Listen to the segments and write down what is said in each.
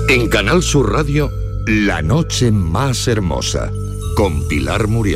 En Canal Sur Radio, La noche más hermosa, con Pilar Muriel.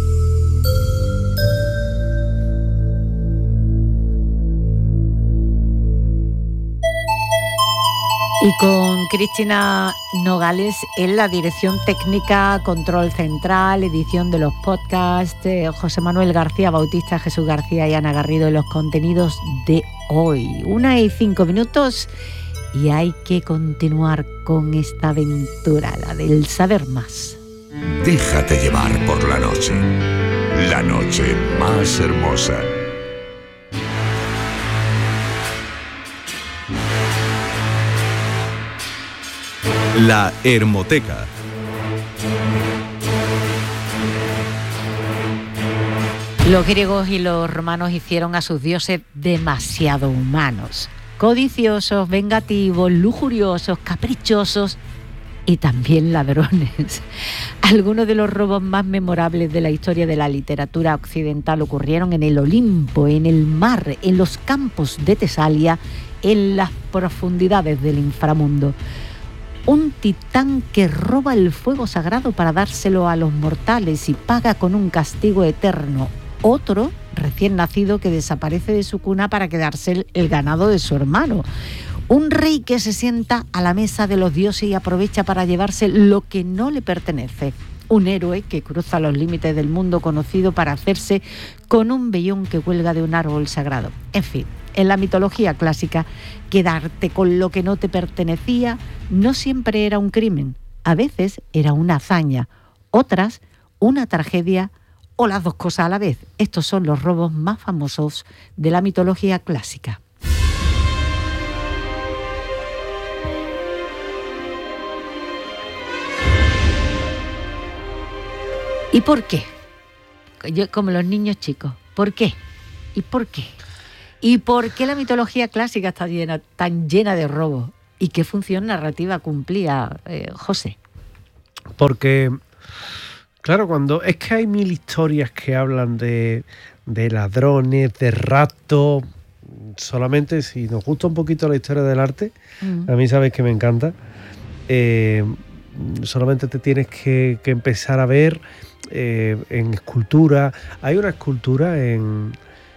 Y con Cristina Nogales en la dirección técnica, control central, edición de los podcasts, José Manuel García Bautista, Jesús García y Ana Garrido en los contenidos de hoy. 1:05 y hay que continuar con esta aventura, la del saber más. Déjate llevar por la noche más hermosa. La Hermoteca. Los griegos y los romanos hicieron a sus dioses demasiado humanos, codiciosos, vengativos, lujuriosos, caprichosos y también ladrones. Algunos de los robos más memorables de la historia de la literatura occidental ocurrieron en el Olimpo, en el mar, en los campos de Tesalia, en las profundidades del inframundo. Un titán que roba el fuego sagrado para dárselo a los mortales y paga con un castigo eterno. Otro recién nacido que desaparece de su cuna para quedarse el ganado de su hermano. Un rey que se sienta a la mesa de los dioses y aprovecha para llevarse lo que no le pertenece. Un héroe que cruza los límites del mundo conocido para hacerse con un vellón que cuelga de un árbol sagrado. En fin, en la mitología clásica, quedarte con lo que no te pertenecía no siempre era un crimen. A veces era una hazaña, otras una tragedia o las dos cosas a la vez. Estos son los robos más famosos de la mitología clásica. ¿Y por qué? Yo, como los niños chicos, ¿por qué? ¿Y por qué? ¿Y por qué la mitología clásica está tan llena de robos? ¿Y qué función narrativa cumplía, José? Porque, claro, es que hay mil historias que hablan de ladrones, de raptos. Solamente si nos gusta un poquito la historia del arte, a mí sabes que me encanta, solamente te tienes que empezar a ver en escultura. Hay una escultura en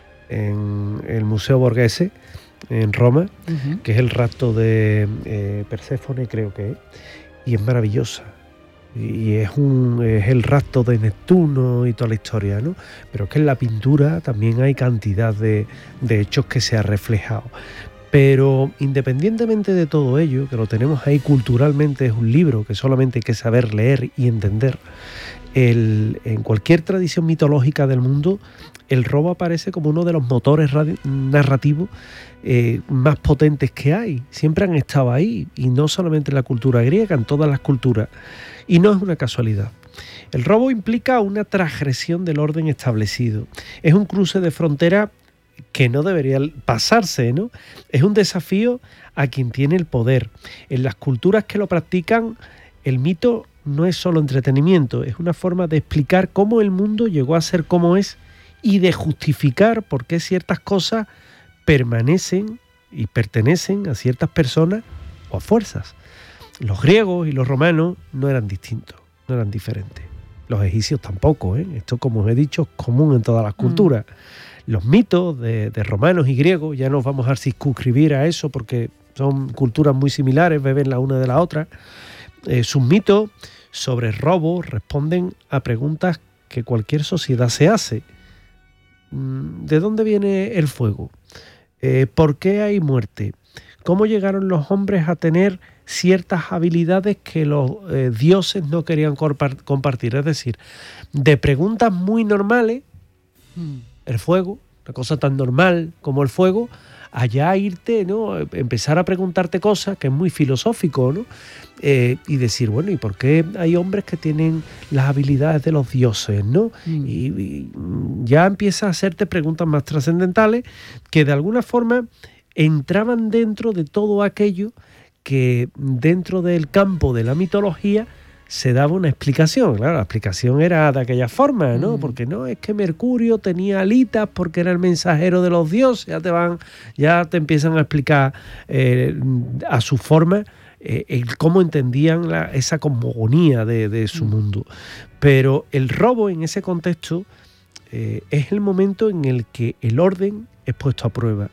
el Museo Borghese en Roma, que es el rapto de Perséfone, creo que es, y es maravillosa. Y es el rapto de Neptuno y toda la historia, ¿no? Pero es que en la pintura también hay cantidad de hechos que se ha reflejado. Pero independientemente de todo ello, que lo tenemos ahí culturalmente, es un libro que solamente hay que saber leer y entender. En cualquier tradición mitológica del mundo, el robo aparece como uno de los motores narrativos más potentes que hay. Siempre han estado ahí, y no solamente en la cultura griega, en todas las culturas. Y no es una casualidad. El robo implica una transgresión del orden establecido. Es un cruce de frontera que no debería pasarse, ¿no? Es un desafío a quien tiene el poder. En las culturas que lo practican, el mito no es solo entretenimiento, es una forma de explicar cómo el mundo llegó a ser como es y de justificar por qué ciertas cosas permanecen y pertenecen a ciertas personas o a fuerzas. Los griegos y los romanos no eran distintos, no eran diferentes. Los egipcios tampoco, ¿eh? Esto, como os he dicho, es común en todas las culturas. Los mitos de romanos y griegos, ya nos vamos a circunscribir a eso porque son culturas muy similares, beben la una de la otra. Sus mitos sobre robo responden a preguntas que cualquier sociedad se hace. ¿De dónde viene el fuego? ¿Por qué hay muerte? ¿Cómo llegaron los hombres a tener ciertas habilidades que los dioses no querían compartir? Es decir, de preguntas muy normales, el fuego, una cosa tan normal como el fuego, allá irte, ¿no? Empezar a preguntarte cosas, que es muy filosófico, ¿no? Y decir, bueno, ¿y por qué hay hombres que tienen las habilidades de los dioses, ¿no? Y ya empieza a hacerte preguntas más trascendentales que de alguna forma entraban dentro de todo aquello que dentro del campo de la mitología se daba una explicación. Claro, la explicación era de aquella forma, ¿no? Porque no, es que Mercurio tenía alitas porque era el mensajero de los dioses. Ya te empiezan a explicar a su forma cómo entendían esa cosmogonía de su mundo. Pero el robo en ese contexto es el momento en el que el orden es puesto a prueba.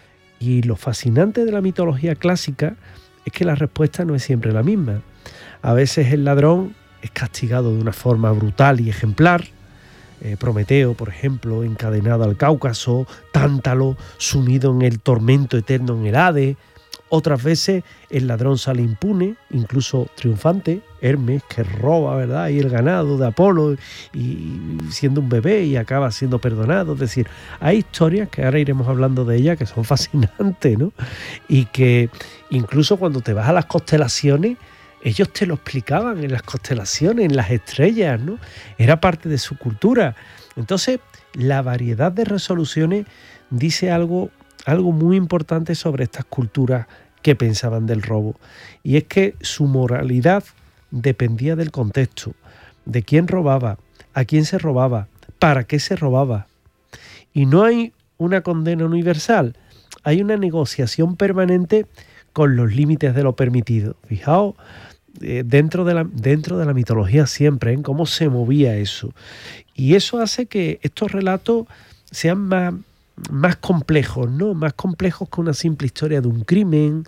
Y lo fascinante de la mitología clásica es que la respuesta no es siempre la misma. A veces el ladrón es castigado de una forma brutal y ejemplar. Prometeo, por ejemplo, encadenado al Cáucaso, Tántalo, sumido en el tormento eterno en el Hades. Otras veces el ladrón sale impune, incluso triunfante. Hermes, que roba, ¿verdad?, y el ganado de Apolo, y siendo un bebé, y acaba siendo perdonado. Es decir, hay historias que ahora iremos hablando de ellas que son fascinantes, ¿no? Y que incluso cuando te vas a las constelaciones, ellos te lo explicaban en las constelaciones, en las estrellas, ¿no? Era parte de su cultura. Entonces, la variedad de resoluciones dice algo muy importante sobre estas culturas que pensaban del robo. Y es que su moralidad dependía del contexto, de quién robaba, a quién se robaba, para qué se robaba. Y no hay una condena universal, hay una negociación permanente con los límites de lo permitido. Fijaos, dentro de la mitología siempre, en cómo se movía eso. Y eso hace que estos relatos sean más complejos, ¿no? Más complejos que una simple historia de un crimen,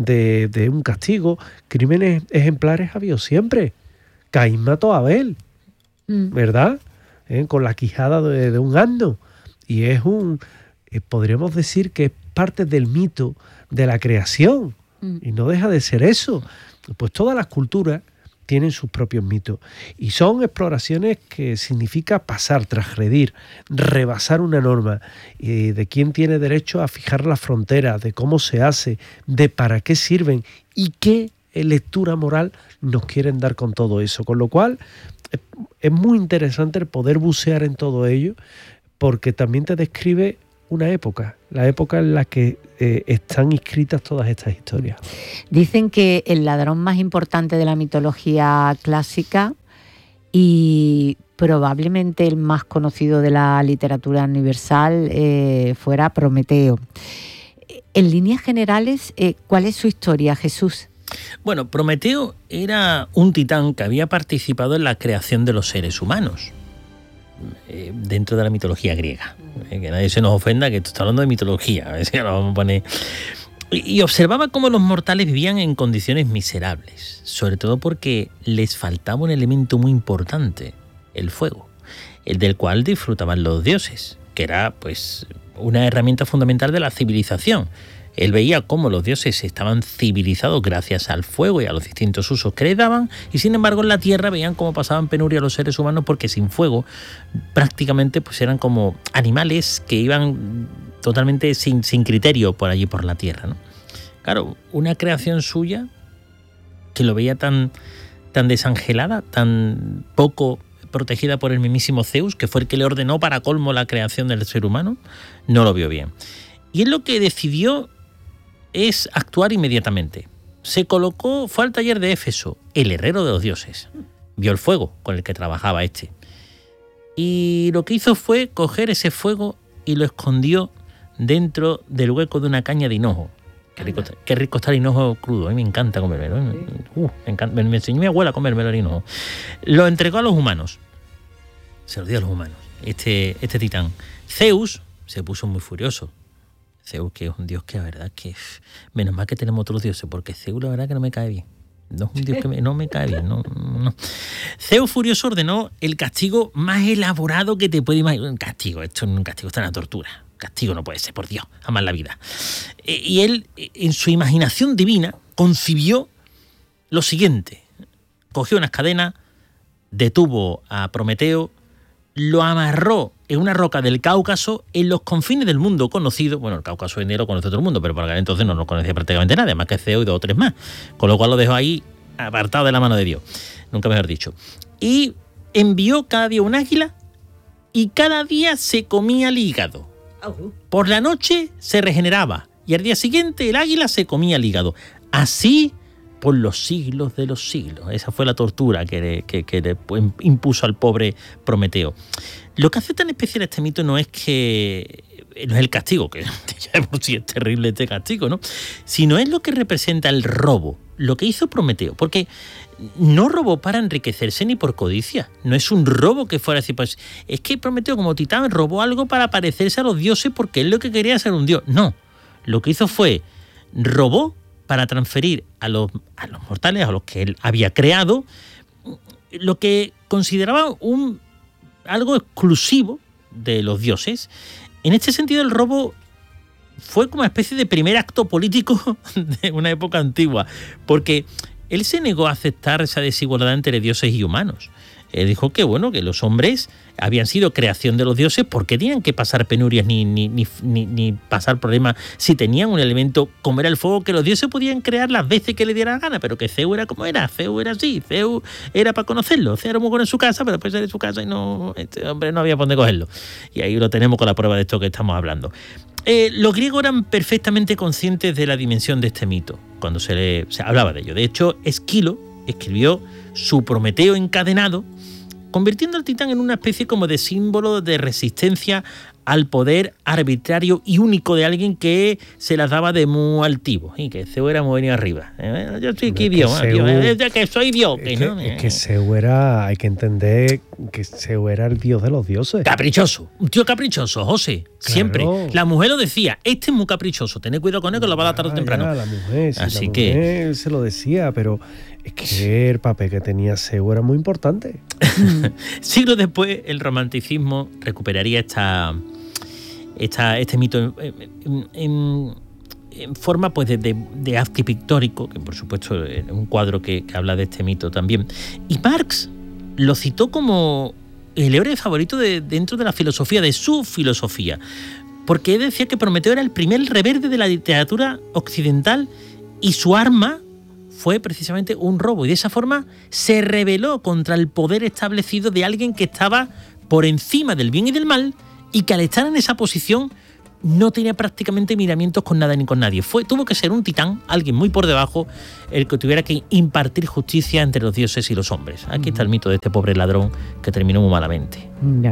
de un castigo. Crímenes ejemplares ha habido siempre. Caín mató a Abel, ¿verdad? Con la quijada de un asno. Y es podríamos decir que es parte del mito de la creación. Y no deja de ser eso. Pues todas las culturas tienen sus propios mitos. Y son exploraciones que significa pasar, transgredir, rebasar una norma, de quién tiene derecho a fijar las fronteras, de cómo se hace, de para qué sirven y qué lectura moral nos quieren dar con todo eso. Con lo cual es muy interesante el poder bucear en todo ello, porque también te describe una época, la época en la que están inscritas todas estas historias. Dicen que el ladrón más importante de la mitología clásica y probablemente el más conocido de la literatura universal fuera Prometeo. En líneas generales, ¿cuál es su historia, Jesús? Bueno, Prometeo era un titán que había participado en la creación de los seres humanos dentro de la mitología griega. Que nadie se nos ofenda, que esto está hablando de mitología, a ver si lo vamos a poner. Y observaba cómo los mortales vivían en condiciones miserables, sobre todo porque les faltaba un elemento muy importante, el fuego, el del cual disfrutaban los dioses, que era pues una herramienta fundamental de la civilización. Él veía cómo los dioses estaban civilizados gracias al fuego y a los distintos usos que les daban, y sin embargo en la tierra veían cómo pasaban penuria los seres humanos, porque sin fuego prácticamente pues eran como animales que iban totalmente sin criterio por allí por la tierra, ¿no? Claro, una creación suya que lo veía tan desangelada, tan poco protegida por el mismísimo Zeus, que fue el que le ordenó para colmo la creación del ser humano, no lo vio bien. Y él lo que decidió es actuar inmediatamente. Fue al taller de Éfeso, el herrero de los dioses. Vio el fuego con el que trabajaba este. Y lo que hizo fue coger ese fuego y lo escondió dentro del hueco de una caña de hinojo. Qué rico está el hinojo crudo. A mí me encanta comérmelo. Me enseñó mi abuela a comérmelo el hinojo. Lo entregó a los humanos. Se lo dio a los humanos. Este titán. Zeus se puso muy furioso. Zeus, que es un dios que la verdad que menos mal que tenemos otros dioses, porque Zeus la verdad que no me cae bien. No es un dios que no me cae bien. No. Zeus furioso ordenó el castigo más elaborado que te puede imaginar. Un castigo, esto no es un castigo, esto es una tortura. Castigo no puede ser, por Dios, jamás en la vida. Y él, en su imaginación divina, concibió lo siguiente. Cogió unas cadenas, detuvo a Prometeo, lo amarró en una roca del Cáucaso, en los confines del mundo conocido. Bueno, el Cáucaso en lo conoce todo el mundo, pero por aquel entonces no lo conocía prácticamente nadie, más que Zeus y 2 o 3 más. Con lo cual lo dejó ahí apartado de la mano de Dios, nunca mejor dicho. Y envió cada día un águila y cada día se comía el hígado. Por la noche se regeneraba y al día siguiente el águila se comía el hígado. Así por los siglos de los siglos. Esa fue la tortura que le impuso al pobre Prometeo. Lo que hace tan especial este mito no es el castigo, que ya por sí es terrible este castigo, ¿no? Sino es lo que representa el robo, lo que hizo Prometeo, porque no robó para enriquecerse ni por codicia. No es un robo que fuera así, pues es que Prometeo como titán robó algo para parecerse a los dioses porque él lo que quería era ser un dios. No, lo que hizo fue robó para transferir a los mortales, a los que él había creado, lo que consideraba algo exclusivo de los dioses. En este sentido, el robo fue como una especie de primer acto político de una época antigua, porque él se negó a aceptar esa desigualdad entre dioses y humanos. Él dijo que que los hombres habían sido creación de los dioses, porque tenían que pasar penurias ni pasar problemas si tenían un elemento como era el fuego, que los dioses podían crear las veces que le diera la gana, pero que Zeus era como era, Zeus era así, Zeus era para conocerlo, Zeus era muy bueno en su casa, pero después era en su casa y este hombre no había por dónde cogerlo. Y ahí lo tenemos con la prueba de esto que estamos hablando. Los griegos eran perfectamente conscientes de la dimensión de este mito cuando se hablaba de ello. De hecho, Esquilo escribió su Prometeo encadenado, convirtiendo al titán en una especie como de símbolo de resistencia al poder arbitrario y único de alguien que se las daba de muy altivo y que Zeus era muy venido arriba. Yo soy aquí Dios, que soy Dios. Es que Zeus era, hay que entender que Zeus era el dios de los dioses. Caprichoso, un tío caprichoso, José. Claro. Siempre. La mujer lo decía, este es muy caprichoso, tened cuidado con él, que lo va a dar tarde o temprano. La mujer, sí, así que mujer se lo decía, pero es que el papel que tenía Zeus era muy importante. Siglos después, el romanticismo recuperaría este mito en forma pues de arte pictórico, que por supuesto es un cuadro que habla de este mito también. Y Marx lo citó como el héroe favorito dentro de la filosofía, de su filosofía, porque él decía que Prometeo era el primer reverde de la literatura occidental y su arma fue precisamente un robo, y de esa forma se rebeló contra el poder establecido de alguien que estaba por encima del bien y del mal, y que al estar en esa posición no tenía prácticamente miramientos con nada ni con nadie. Tuvo que ser un titán, alguien muy por debajo, el que tuviera que impartir justicia entre los dioses y los hombres. Aquí está el mito de este pobre ladrón que terminó muy malamente. Ya.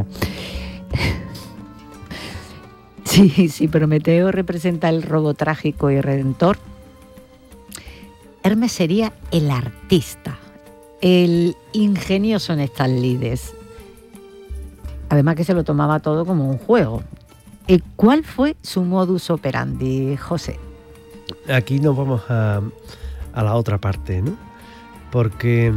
Sí, Prometeo representa el robo trágico y redentor. Hermes sería el artista, el ingenioso en estas lides. Además que se lo tomaba todo como un juego. ¿Cuál fue su modus operandi, José? Aquí nos vamos a la otra parte, ¿no? Porque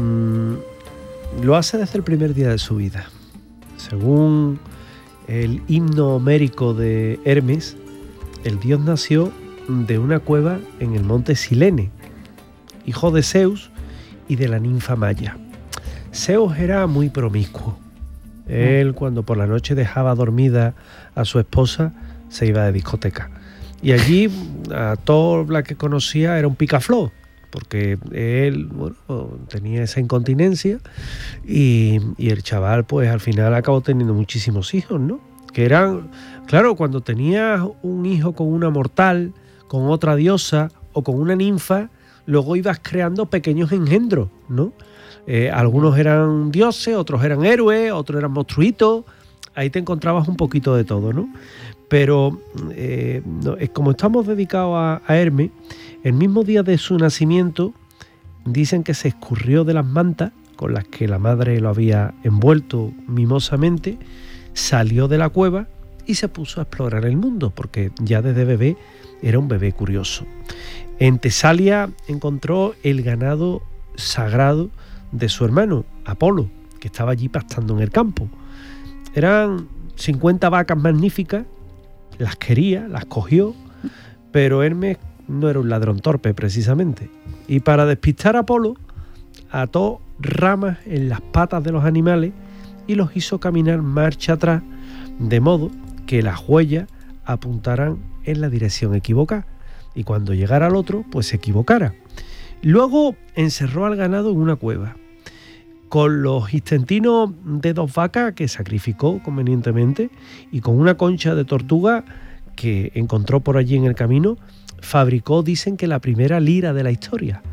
lo hace desde el primer día de su vida. Según el himno homérico de Hermes, el dios nació de una cueva en el monte Silene, hijo de Zeus y de la ninfa Maya. Zeus era muy promiscuo. Él, cuando por la noche dejaba dormida a su esposa, se iba de discoteca. Y allí, a todo la que conocía era un picaflor, porque él tenía esa incontinencia y el chaval, pues al final acabó teniendo muchísimos hijos, ¿no? Que eran, claro, cuando tenías un hijo con una mortal, con otra diosa o con una ninfa, luego ibas creando pequeños engendros, ¿no? Algunos eran dioses, otros eran héroes, otros eran monstruitos. Ahí te encontrabas un poquito de todo, ¿no? Pero como estamos dedicados a Hermes, el mismo día de su nacimiento dicen que se escurrió de las mantas con las que la madre lo había envuelto mimosamente, salió de la cueva y se puso a explorar el mundo, porque ya desde bebé era un bebé curioso. En Tesalia encontró el ganado sagrado de su hermano, Apolo, que estaba allí pastando en el campo. Eran 50 vacas magníficas, las quería, las cogió, pero Hermes no era un ladrón torpe precisamente. Y para despistar a Apolo, ató ramas en las patas de los animales y los hizo caminar marcha atrás, de modo que las huellas apuntaran en la dirección equivocada, y cuando llegara al otro, pues se equivocara. Luego encerró al ganado en una cueva, con los intestinos de 2 vacas que sacrificó convenientemente, y con una concha de tortuga que encontró por allí en el camino, fabricó, dicen que la primera lira de la historia.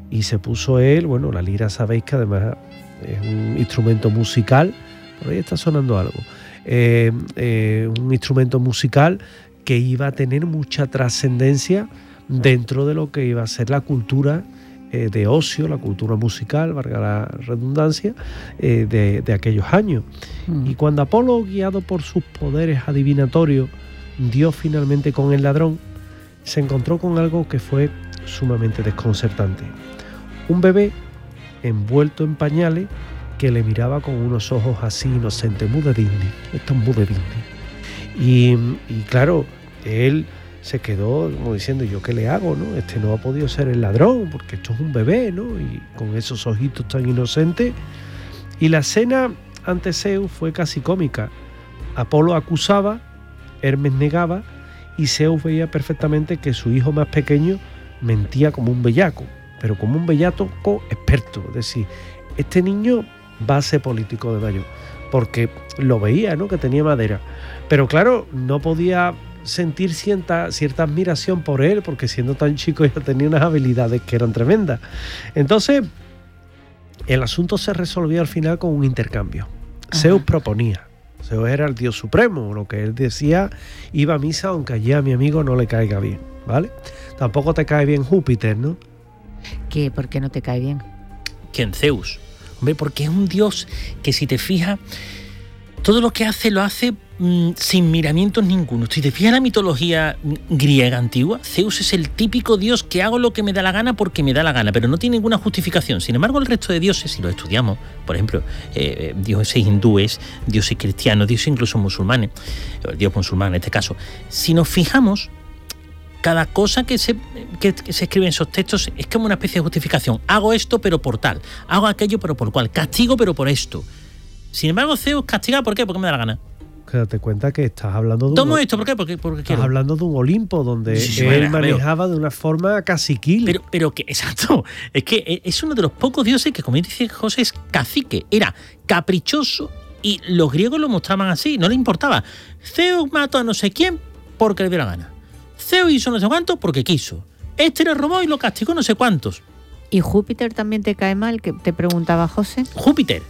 y se puso él, bueno, la lira sabéis que además es un instrumento musical, por ahí está sonando algo, un instrumento musical que iba a tener mucha trascendencia dentro de lo que iba a ser la cultura de ocio, la cultura musical, valga la redundancia, de aquellos años. Y cuando Apolo, guiado por sus poderes adivinatorios, dio finalmente con el ladrón, se encontró con algo que fue sumamente desconcertante. Un bebé envuelto en pañales que le miraba con unos ojos así inocentes, muy de Disney. Esto es muy de Disney. Y claro, él se quedó como diciendo, ¿yo qué le hago, no? Este no ha podido ser el ladrón, porque esto es un bebé, ¿no? Y con esos ojitos tan inocentes. Y la escena ante Zeus fue casi cómica. Apolo acusaba, Hermes negaba, y Zeus veía perfectamente que su hijo más pequeño mentía como un bellaco, pero como un bellaco experto. Es decir, este niño va a ser político de mayor, porque lo veía, ¿no? Que tenía madera. Pero claro, no podía sentir cierta admiración por él, porque siendo tan chico ya tenía unas habilidades que eran tremendas. Entonces, el asunto se resolvió al final con un intercambio. Zeus proponía. Zeus era el dios supremo, lo que él decía, iba a misa aunque allí a mi amigo no le caiga bien, ¿vale? Tampoco te cae bien Júpiter, ¿no? ¿Qué? ¿Por qué no te cae bien? ¿Quién? Zeus. Hombre, porque es un dios que, si te fijas, todo lo que hace lo hace sin miramientos ninguno. Si te fijas en la mitología griega antigua, Zeus es el típico dios que hago lo que me da la gana porque me da la gana, pero no tiene ninguna justificación. Sin embargo, el resto de dioses, si los estudiamos, por ejemplo, dioses hindúes, dioses cristianos, dioses incluso musulmanes, el dios musulmán en este caso, si nos fijamos, cada cosa que se escribe en esos textos es como una especie de justificación. Hago esto pero por tal, hago aquello pero por cual, castigo pero por esto. Sin embargo, Zeus castiga, ¿por qué? Porque me da la gana. Date cuenta que estás hablando de tomo esto, ¿por qué? Porque estás quiero. hablando de un Olimpo donde él manejaba de una forma caciquil. Pero que, exacto, es que es uno de los pocos dioses que, como dice José, es cacique, era caprichoso, y los griegos lo mostraban así, no le importaba. Zeus mató a no sé quién porque le dio la gana. Zeus hizo no sé cuánto porque quiso. Este le robó y lo castigó no sé cuántos. ¿Y Júpiter también te cae mal? Que te preguntaba José. Júpiter.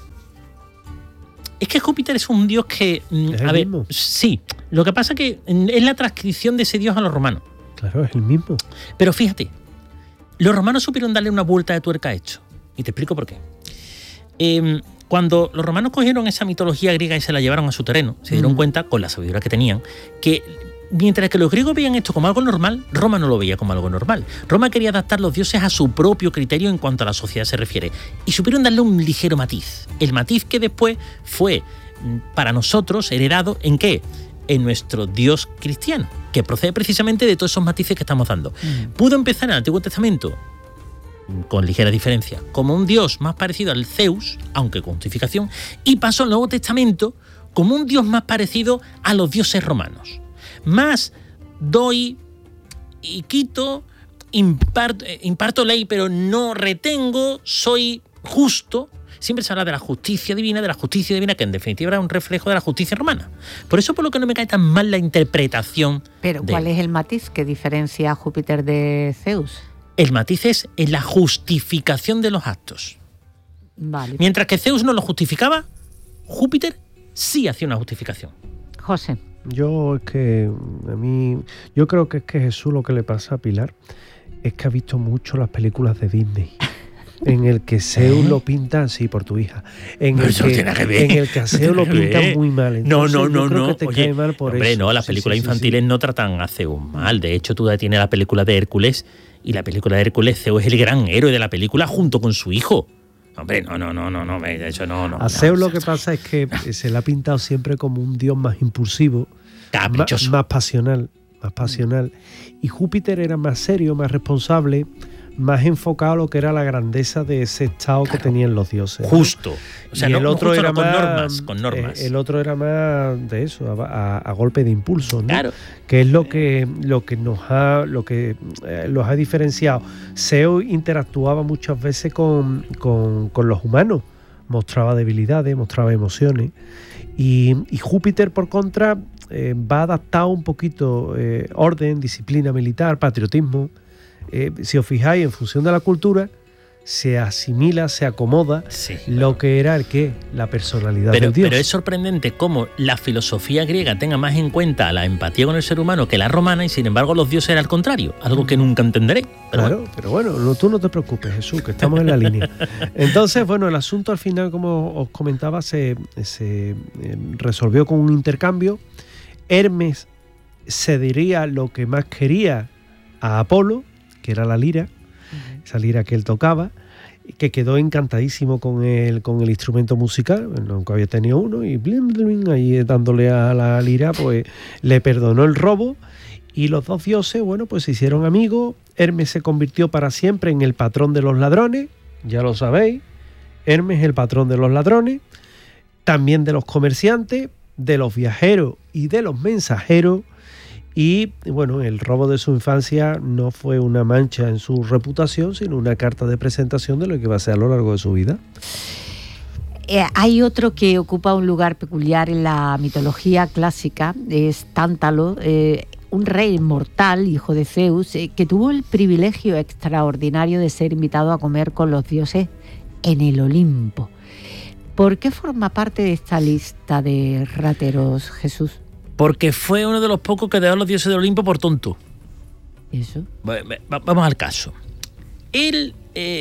Es que Júpiter es un dios que... ¿Es el mismo? Sí. Lo que pasa es que es la transcripción de ese dios a los romanos. Claro, es el mismo. Pero fíjate, los romanos supieron darle una vuelta de tuerca a esto. Y te explico por qué. Cuando los romanos cogieron esa mitología griega y se la llevaron a su terreno, se dieron cuenta, con la sabiduría que tenían, que mientras que los griegos veían esto como algo normal, Roma no lo veía como algo normal. Roma quería adaptar los dioses a su propio criterio en cuanto a la sociedad se refiere. Y supieron darle un ligero matiz. El matiz que después fue, para nosotros, heredado ¿en qué? En nuestro Dios cristiano, que procede precisamente de todos esos matices que estamos dando. Pudo empezar en el Antiguo Testamento, con ligera diferencia, como un dios más parecido al Zeus, aunque con justificación, y pasó al Nuevo Testamento como un dios más parecido a los dioses romanos. Más doy y quito, imparto ley, pero no retengo, soy justo. Siempre se habla de la justicia divina, que en definitiva era un reflejo de la justicia romana. Por eso, por lo que no me cae tan mal la interpretación. Pero ¿cuál es el matiz que diferencia a Júpiter de Zeus? El matiz es en la justificación de los actos. Vale. Mientras que Zeus no lo justificaba, Júpiter sí hacía una justificación. José. Yo creo que es que Jesús, lo que le pasa a Pilar es que ha visto mucho las películas de Disney, en el que Zeus lo pintan, sí, por tu hija, en el que a Zeus lo pintan muy mal. Entonces, yo creo que te cae mal por hombre, eso. No, las películas infantiles no tratan a Zeus mal. De hecho, tú tienes la película de Hércules, y la película de Hércules, Zeus es el gran héroe de la película junto con su hijo. Hombre, no, eso no. A Zeus lo que pasa es que se le ha pintado siempre como un dios más impulsivo, más pasional. Y Júpiter era más serio, más responsable, más enfocado a lo que era la grandeza de ese estado que tenían los dioses. Justo. O sea, y el otro era con normas. El otro era más de eso, a golpe de impulso, ¿no? Claro. Que es lo que los ha diferenciado. Zeus interactuaba muchas veces con los humanos, mostraba debilidades, mostraba emociones, y Júpiter, por contra, va adaptado un poquito orden, disciplina militar, patriotismo. Si os fijáis, en función de la cultura, se asimila, se acomoda lo que era la personalidad del dios. Pero es sorprendente cómo la filosofía griega tenga más en cuenta la empatía con el ser humano que la romana, y sin embargo los dioses eran al contrario, algo que nunca entenderé. Pero bueno, tú no te preocupes, Jesús, que estamos en la línea. Entonces, bueno, el asunto al final, como os comentaba, se resolvió con un intercambio. Hermes cedería lo que más quería a Apolo, que era la lira, esa lira que él tocaba, que quedó encantadísimo con el instrumento musical, nunca había tenido uno, y blim, blim, ahí dándole a la lira, pues le perdonó el robo, y los dos dioses, bueno, pues se hicieron amigos. Hermes se convirtió para siempre en el patrón de los ladrones, ya lo sabéis, Hermes es el patrón de los ladrones, también de los comerciantes, de los viajeros y de los mensajeros. Y bueno, el robo de su infancia no fue una mancha en su reputación, sino una carta de presentación de lo que va a ser a lo largo de su vida. Hay otro que ocupa un lugar peculiar en la mitología clásica, es Tántalo, un rey inmortal, hijo de Zeus, que tuvo el privilegio extraordinario de ser invitado a comer con los dioses en el Olimpo. ¿Por qué forma parte de esta lista de rateros, Jesús? Porque fue uno de los pocos que dejó a los dioses del Olimpo por tonto. ¿Eso? Vamos al caso. Él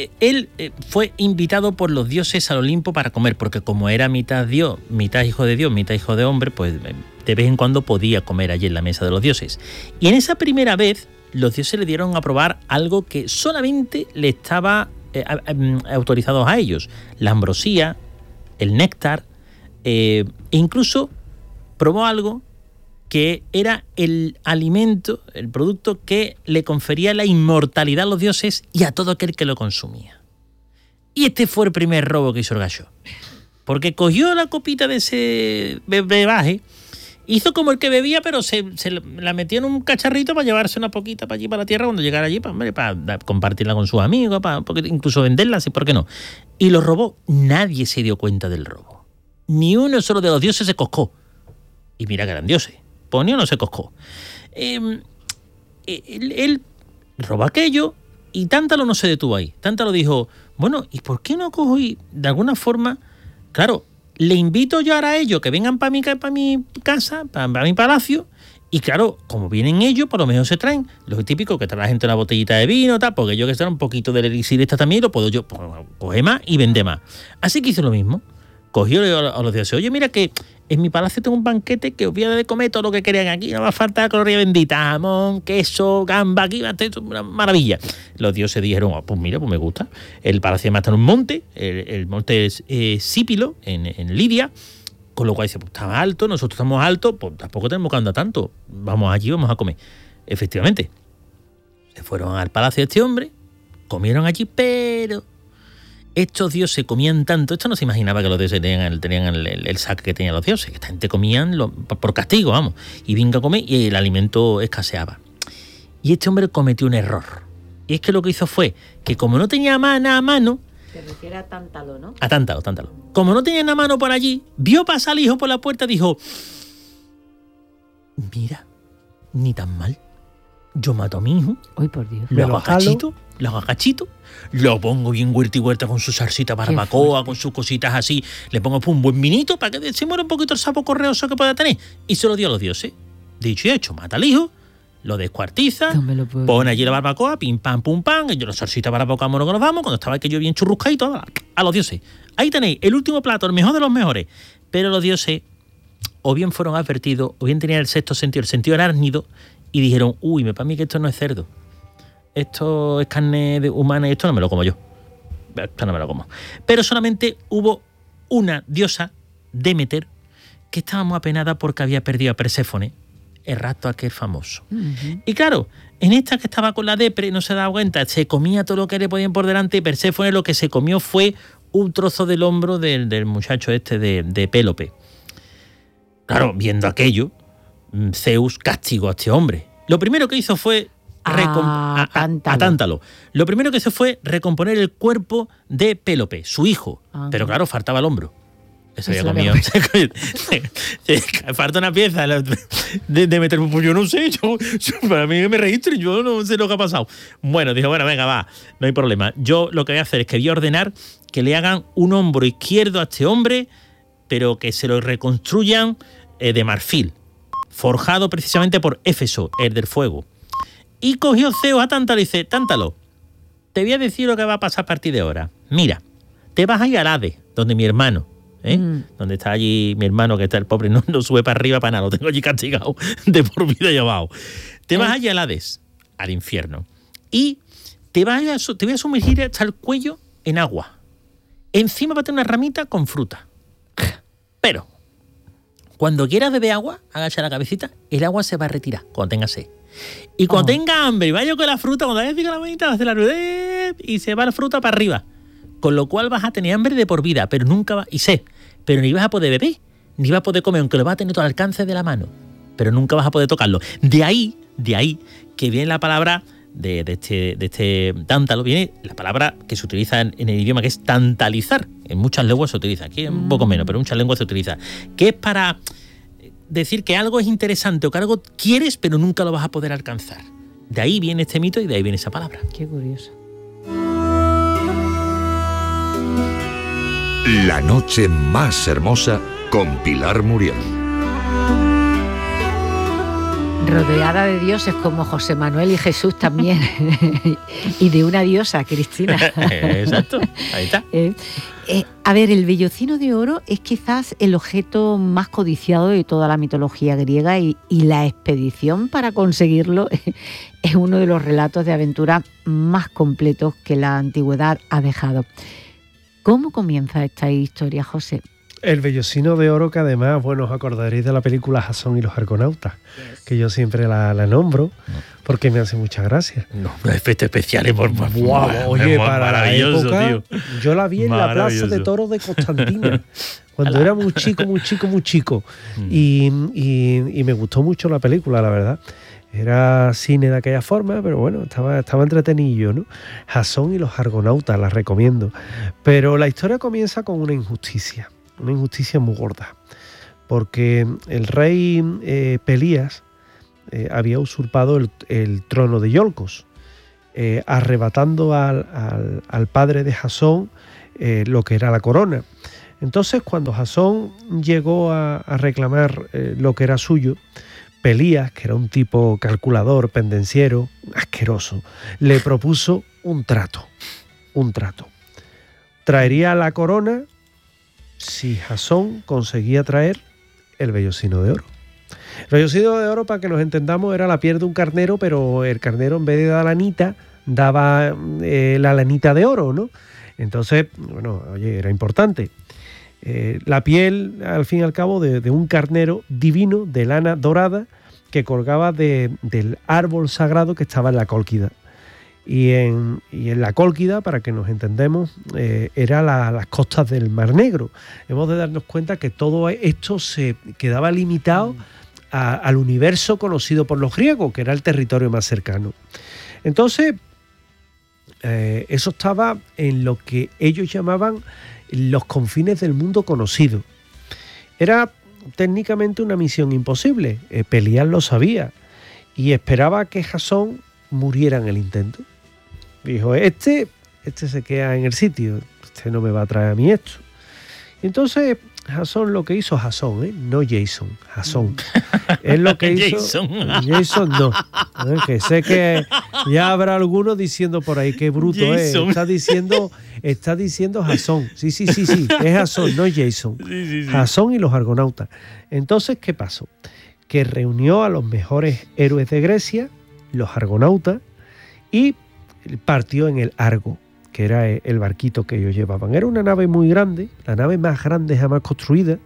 fue invitado por los dioses al Olimpo para comer, porque como era mitad Dios, mitad hijo de Dios, mitad hijo de hombre, pues de vez en cuando podía comer allí en la mesa de los dioses. Y en esa primera vez, los dioses le dieron a probar algo que solamente le estaba autorizado a ellos: la ambrosía, el néctar, e incluso probó algo que era el alimento, el producto que le confería la inmortalidad a los dioses y a todo aquel que lo consumía. Y este fue el primer robo que hizo el gallo. Porque cogió la copita de ese brebaje, hizo como el que bebía, pero se la metió en un cacharrito para llevarse una poquita para allí, para la tierra, cuando llegara allí, para compartirla con sus amigos, incluso venderla, ¿sí? ¿Por qué no? Y lo robó. Nadie se dio cuenta del robo. Ni uno solo de los dioses se coscó. Y mira que eran dioses. Ponio no se coscó. Él robó aquello y Tántalo no se detuvo ahí. Tántalo dijo, bueno, ¿y por qué no cojo y de alguna forma, claro, le invito yo ahora a ellos que vengan para mi casa, para mi palacio, y claro, como vienen ellos, por lo menos se traen lo típico que trae la gente una botellita de vino, tal, porque yo que sé un poquito del elixir esta también lo puedo yo coger más y vender más. Así que hizo lo mismo. Cogió a los dioses, oye, mira que en mi palacio tengo un banquete que os voy a dar de comer todo lo que querían aquí, no va a faltar caloría bendita, jamón, queso, gamba, aquí va a ser una maravilla. Los dioses dijeron, pues mira, pues me gusta. El palacio además está en un monte, el monte es Sípilo, en Lidia, con lo cual dice, pues está alto, nosotros estamos altos, pues tampoco tenemos que andar tanto, vamos allí, vamos a comer. Efectivamente, se fueron al palacio de este hombre, comieron allí, pero estos dioses comían tanto, esto no se imaginaba que los dioses tenían el saque que tenían los dioses, que esta gente comían por castigo, vamos, y venga a comer y el alimento escaseaba. Y este hombre cometió un error. Y es que lo que hizo fue que como no tenía nada a mano... Se refiere a Tántalo, ¿no? A Tántalo. Como no tenía nada a mano por allí, vio pasar al hijo por la puerta y dijo, mira, ni tan mal. Yo mato a mi hijo, ¡ay, por Dios! Lo hago cachito, lo pongo bien huerta y huerta con su salsita barbacoa, con sus cositas así, le pongo un buen vinito para que se muera un poquito el sapo correoso que pueda tener, y se lo dio a los dioses. Dicho y hecho, mata al hijo, lo descuartiza, pone allí la barbacoa, pim pam pum pam, y yo la salsita barbacoa mono que nos damos, cuando estaba aquello bien churruscadito, a los dioses. Ahí tenéis el último plato, el mejor de los mejores. Pero los dioses o bien fueron advertidos, o bien tenían el sexto sentido, el sentido arácnido, y dijeron, uy, para mí que esto no es cerdo, esto es carne humana y esto no me lo como yo. Esto no me lo como. Pero solamente hubo una diosa, Demeter, que estaba muy apenada porque había perdido a Perséfone, el rapto aquel famoso. Uh-huh. Y claro, en esta que estaba con la depre, no se daba cuenta, se comía todo lo que le podían por delante, y Perséfone lo que se comió fue un trozo del hombro del muchacho este de Pélope. Claro, viendo aquello, Zeus castigó a este hombre. Lo primero que hizo fue a Tántalo. Lo primero que hizo fue recomponer el cuerpo de Pélope, su hijo. Pero claro, faltaba el hombro. Eso ya comido. Falta una pieza de meter. Pues yo no sé, yo para mí que me registren, yo no sé lo que ha pasado. Bueno, dijo, bueno, venga, va, no hay problema. Yo lo que voy a hacer es que voy a ordenar que le hagan un hombro izquierdo a este hombre, pero que se lo reconstruyan de marfil, forjado precisamente por Éfeso, el del fuego. Y cogió Zeus a Tántalo y dice, Tántalo, te voy a decir lo que va a pasar a partir de ahora. Mira, te vas a ir al Hades, donde mi hermano, donde está allí mi hermano, que está el pobre, no sube para arriba para nada, lo tengo allí castigado de por vida y abajo. Te vas allí al Hades, al infierno, y te voy a sumergir hasta el cuello en agua. Encima va a tener una ramita con fruta. Pero, cuando quieras beber agua, agacha la cabecita, el agua se va a retirar cuando tenga sed. Y cuando tenga hambre y vaya con la fruta, cuando vayas con la manita, va a hacer la rueda y se va la fruta para arriba. Con lo cual vas a tener hambre de por vida, pero nunca va, y sed, pero ni vas a poder beber, ni vas a poder comer, aunque lo vas a tener todo al alcance de la mano, pero nunca vas a poder tocarlo. De ahí que viene la palabra de este tántalo, viene la palabra que se utiliza en el idioma, que es tantalizar. En muchas lenguas se utiliza, aquí un poco menos, pero en muchas lenguas se utiliza, que es para decir que algo es interesante o que algo quieres, pero nunca lo vas a poder alcanzar. De ahí viene este mito y de ahí viene esa palabra. Qué curioso. La noche más hermosa con Pilar Muriel. Rodeada de dioses como José Manuel y Jesús también. Y de una diosa, Cristina. Exacto, ahí está. A ver, el vellocino de oro es quizás el objeto más codiciado de toda la mitología griega y la expedición para conseguirlo es uno de los relatos de aventura más completos que la antigüedad ha dejado. ¿Cómo comienza esta historia, José? El vellocino de oro, que además, bueno, os acordaréis de la película Jasón y los Argonautas, que yo siempre la nombro, porque me hace mucha gracia. No, efectos especiales, oye, para la época, tío. Yo la vi en la Plaza de Toros de Constantina, cuando era muy chico. Y me gustó mucho la película, la verdad. Era cine de aquella forma, pero bueno, estaba entretenido, ¿no? Jasón y los Argonautas, la recomiendo. Pero la historia comienza con una injusticia muy gorda, porque el rey Pelías había usurpado el trono de Iolcos, arrebatando al padre de Jasón lo que era la corona. Entonces, cuando Jasón llegó a reclamar lo que era suyo, Pelías, que era un tipo calculador, pendenciero, asqueroso, le propuso un trato. Traería la corona si Jasón conseguía traer el vellocino de oro. El vellocino de oro, para que nos entendamos, era la piel de un carnero, pero el carnero, en vez de dar lanita, daba la lanita de oro, ¿no? Entonces, bueno, oye, era importante. La piel, al fin y al cabo, de un carnero divino, de lana dorada, que colgaba del árbol sagrado que estaba en la Cólquida. Y en la Cólquida, para que nos entendamos, era las costas del Mar Negro. Hemos de darnos cuenta que todo esto se quedaba limitado al universo conocido por los griegos, que era el territorio más cercano. Entonces, eso estaba en lo que ellos llamaban los confines del mundo conocido. Era técnicamente una misión imposible. Pelías lo sabía y esperaba que Jasón muriera en el intento. Dijo, este se queda en el sitio, este no me va a traer a mí esto. Y entonces Jasón lo que hizo, no Jason, Jasón. Es lo que hizo. Jason no. Que sé que ya habrá algunos diciendo por ahí qué bruto Jason. Está diciendo Jasón. Sí, es Jasón, no Jason. Sí. Jasón y los Argonautas. Entonces, ¿qué pasó? Que reunió a los mejores héroes de Grecia, los Argonautas, y partió en el Argo, que era el barquito que ellos llevaban. Era una nave muy grande, la nave más grande jamás construida,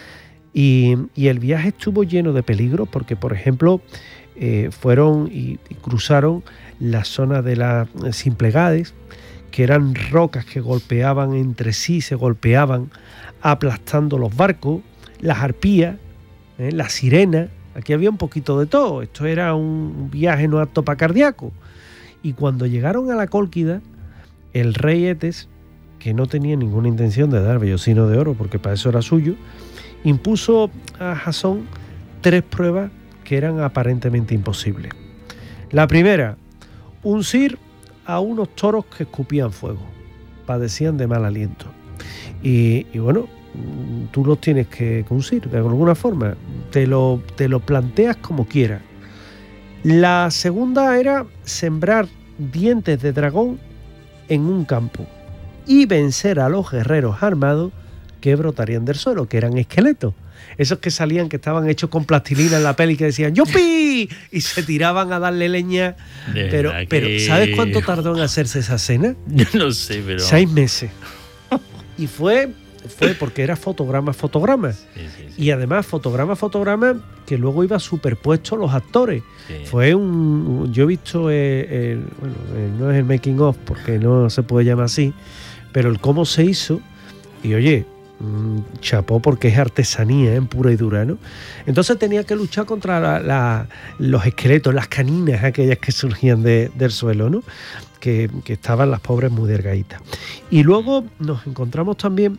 y el viaje estuvo lleno de peligros porque, por ejemplo, fueron y cruzaron la zona de las Symplegades, que eran rocas que golpeaban entre sí, se golpeaban, aplastando los barcos, las arpías, la sirena. Aquí había un poquito de todo. Esto era un viaje no apto para cardíaco. Y cuando llegaron a la Cólquida, el rey Etes, que no tenía ninguna intención de dar vellocino de oro, porque para eso era suyo, impuso a Jasón 3 pruebas que eran aparentemente imposibles. La primera, uncir a unos toros que escupían fuego, padecían de mal aliento. Y bueno, tú los tienes que uncir de alguna forma, te lo planteas como quieras. La segunda era sembrar dientes de dragón en un campo y vencer a los guerreros armados que brotarían del suelo, que eran esqueletos. Esos que salían, que estaban hechos con plastilina en la peli, que decían ¡yupi! Y se tiraban a darle leña. Pero ¿sabes cuánto tardó en hacerse esa escena? Yo no sé, pero... 6 meses. Y fue porque era fotograma. Sí. Y además fotograma que luego iba superpuesto los actores. Sí. Yo he visto no es el making of porque no se puede llamar así, pero el cómo se hizo. Y oye, chapó, porque es artesanía en pura y dura, ¿no? Entonces tenía que luchar contra los esqueletos, las caninas aquellas que surgían del suelo, ¿no? Que estaban las pobres muy delgaditas. Y luego nos encontramos también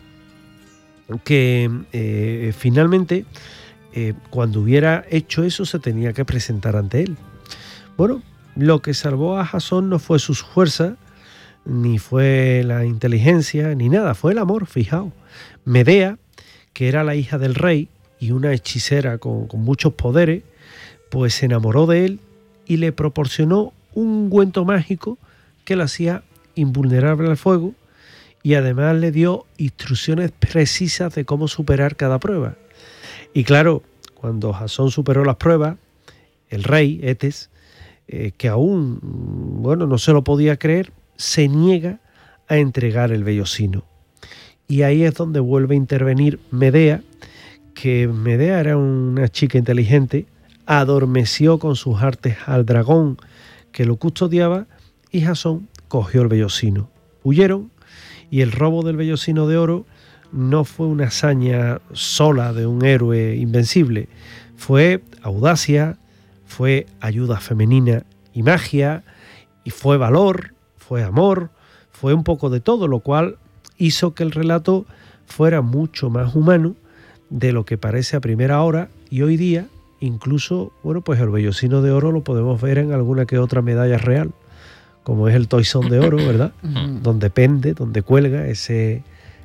que finalmente cuando hubiera hecho eso se tenía que presentar ante él. Bueno, lo que salvó a Jasón no fue sus fuerzas, ni fue la inteligencia, ni nada, fue el amor, fijaos. Medea, que era la hija del rey y una hechicera con muchos poderes, pues se enamoró de él y le proporcionó un ungüento mágico que lo hacía invulnerable al fuego, y además le dio instrucciones precisas de cómo superar cada prueba. Y claro, cuando Jasón superó las pruebas, el rey, Etes, que aún no se lo podía creer, se niega a entregar el vellocino. Y ahí es donde vuelve a intervenir Medea, que Medea era una chica inteligente, adormeció con sus artes al dragón que lo custodiaba, y Jasón cogió el vellocino. Huyeron, y el robo del vellocino de oro no fue una hazaña sola de un héroe invencible, fue audacia, fue ayuda femenina y magia, y fue valor, fue amor, fue un poco de todo, lo cual hizo que el relato fuera mucho más humano de lo que parece a primera hora, y hoy día incluso, pues el vellocino de oro lo podemos ver en alguna que otra medalla real, como es el toisón de oro, ¿verdad? Donde pende, donde cuelga ese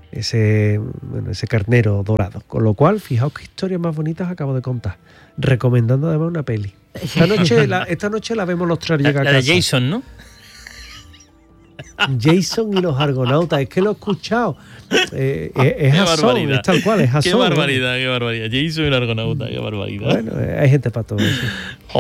carnero dorado. Con lo cual, fijaos qué historias más bonitas acabo de contar, recomendando además una peli. Esta noche la vemos los tres llegar a casa. La de Jason, ¿no? Jason y los argonautas, es que lo he escuchado. Es Jasón, es tal cual, es Jasón. Qué barbaridad. Jason y los argonautas, qué barbaridad. Bueno, hay gente para todo eso.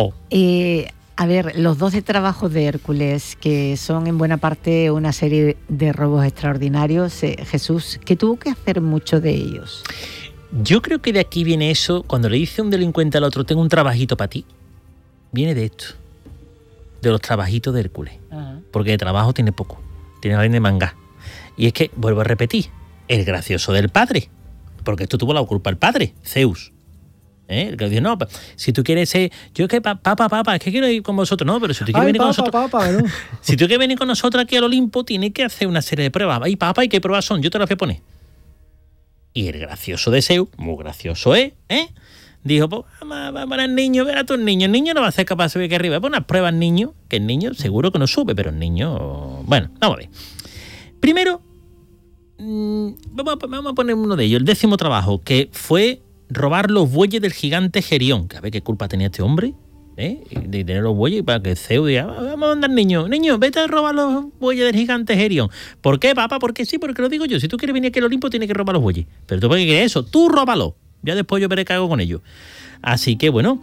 A ver, los 12 trabajos de Hércules, que son en buena parte una serie de robos extraordinarios, Jesús, ¿qué tuvo que hacer mucho de ellos? Yo creo que de aquí viene eso, cuando le dice un delincuente al otro, tengo un trabajito para ti, viene de esto, de los trabajitos de Hércules. Ajá. Porque de trabajo tiene poco, tiene alguien de manga. Y es que, vuelvo a repetir, el gracioso del padre, porque esto tuvo la culpa el padre, Zeus. El que dice, no, si tú quieres ser... Yo es que, papá, es que quiero ir con vosotros. No, pero si tú quieres venir con nosotros... ¿no? Si tú quieres venir con nosotros aquí al Olimpo, tienes que hacer una serie de pruebas. Ay, papá, ¿y qué pruebas son? Yo te las voy a poner. Y el gracioso de Zeus, muy gracioso dijo, pues vamos a poner al niño, ver a tu niño. El niño no va a ser capaz de subir aquí arriba. Pon unas pruebas al niño, que el niño seguro que no sube, pero el niño... Bueno, vamos a ver. Primero, vamos a poner uno de ellos, el 10º trabajo, que fue robar los bueyes del gigante Gerión. Que a ver qué culpa tenía este hombre, de tener los bueyes, para que Zeus diga, vamos a mandar niño, vete a robar los bueyes del gigante Gerión. ¿Por qué, papá? Porque sí, porque lo digo yo. Si tú quieres venir aquí al Olimpo, tienes que robar los bueyes. Pero tú, ¿por qué quieres eso? Tú róbalo. Ya después yo veré qué hago con ellos. Así que, bueno,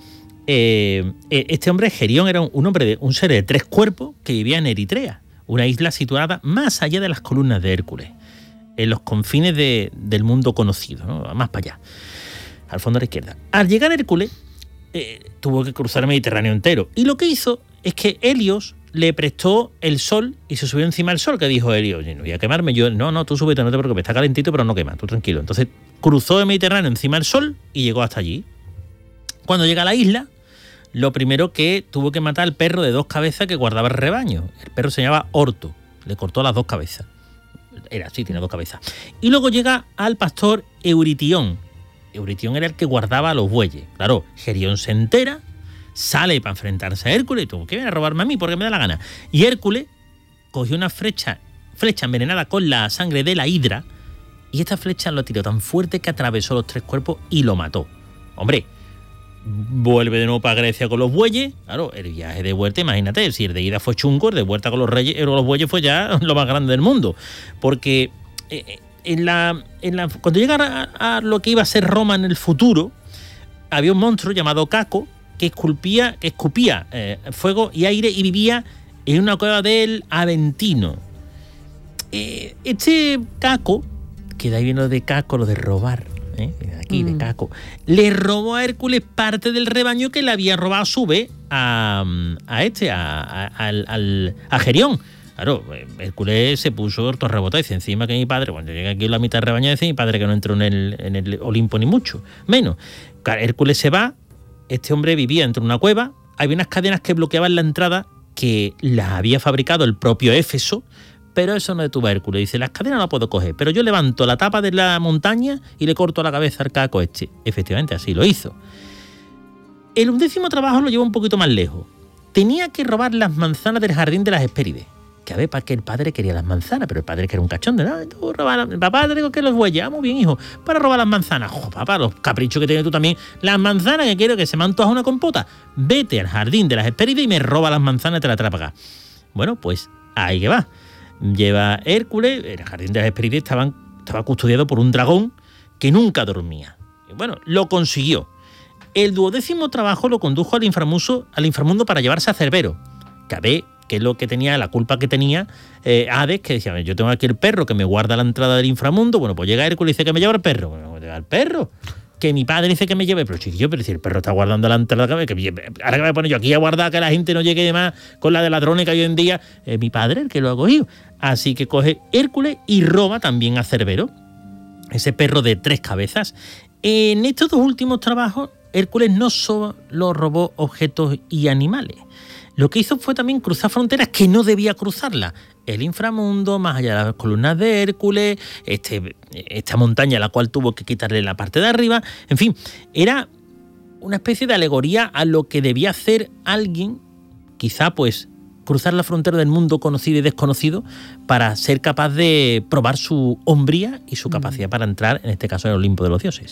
este hombre, Gerión, era un ser de 3 cuerpos que vivía en Eritrea, una isla situada más allá de las columnas de Hércules, en los confines del mundo conocido, ¿no? Más para allá, al fondo a la izquierda. Al llegar a Hércules, tuvo que cruzar el Mediterráneo entero. Y lo que hizo es que Helios le prestó el sol y se subió encima del sol, que dijo Helios, no voy a quemarme. Yo, no, tú súbete, no te preocupes, está calentito, pero no quema, tú tranquilo. Entonces cruzó el Mediterráneo encima del sol y llegó hasta allí. Cuando llega a la isla, lo primero que tuvo que matar al perro de 2 cabezas que guardaba el rebaño. El perro se llamaba Orto, le cortó las 2 cabezas. Era así, tiene 2 cabezas. Y luego llega al pastor Euritión. Euritión era el que guardaba a los bueyes. Claro, Gerión se entera, sale para enfrentarse a Hércules y tú, ¿qué viene a robarme a mí? Porque me da la gana. Y Hércules cogió una flecha envenenada con la sangre de la hidra y esta flecha lo tiró tan fuerte que atravesó los 3 cuerpos y lo mató. Hombre, vuelve de nuevo para Grecia con los bueyes. Claro, el viaje de vuelta, imagínate, si el de ida fue chungo, el de vuelta con los bueyes fue ya lo más grande del mundo. Porque cuando llega a lo que iba a ser Roma en el futuro, había un monstruo llamado Caco que escupía fuego y aire y vivía en una cueva del Aventino. Este Caco, que de ahí viene lo de Caco, lo de robar, aquí de Caco, le robó a Hércules parte del rebaño que le había robado a su vez a Gerión. Claro, Hércules se puso torrebotado y dice, encima que mi padre, cuando llega aquí a la mitad del rebaño, dice mi padre que no entró en el Olimpo ni mucho menos. Hércules se va, este hombre vivía dentro de una cueva, había unas cadenas que bloqueaban la entrada que las había fabricado el propio Éfeso, pero eso no detuvo a Hércules. Dice, las cadenas no las puedo coger, pero yo levanto la tapa de la montaña y le corto la cabeza al Caco este. Efectivamente, así lo hizo. El 11º trabajo lo llevó un poquito más lejos. Tenía que robar las manzanas del jardín de las Hespérides. Que a ver, para que el padre quería las manzanas, pero el padre que era un cachón, ¿no? Tú robas papá, te digo que los bueyes, muy bien, hijo, para robar las manzanas. ¡Jo, papá, los caprichos que tienes tú también! Las manzanas, que quiero que se me antoja una compota. Vete al jardín de las Hespérides y me roba las manzanas y te las trae para acá. Bueno, pues ahí que va. Lleva Hércules, el jardín de las Hespérides estaba custodiado por un dragón que nunca dormía. Y bueno, lo consiguió. El 12º trabajo lo condujo al inframundo para llevarse a Cerbero, que es lo que tenía, la culpa que tenía Hades, que decía, yo tengo aquí el perro que me guarda la entrada del inframundo. Bueno, pues llega Hércules y dice que me lleva el perro. Bueno, ¿me lleva el perro? Que mi padre dice que me lleve, pero chiquillo, pero si el perro está guardando la entrada, ahora que me voy a poner yo aquí a guardar que la gente no llegue más con la de ladrones que hay hoy en día, mi padre el que lo ha cogido. Así que coge Hércules y roba también a Cerbero, ese perro de 3 cabezas. En estos 2 últimos trabajos, Hércules no solo robó objetos y animales. Lo que hizo fue también cruzar fronteras que no debía cruzarlas. El inframundo, más allá de las columnas de Hércules, esta montaña a la cual tuvo que quitarle la parte de arriba. En fin, era una especie de alegoría a lo que debía hacer alguien, quizá pues cruzar la frontera del mundo conocido y desconocido para ser capaz de probar su hombría y su capacidad para entrar, en este caso, en el Olimpo de los dioses.